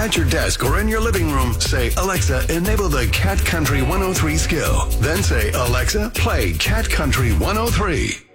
At your desk or in your living room, say, Alexa, enable the Cat Country 103 skill. Then say, Alexa, play Cat Country 103.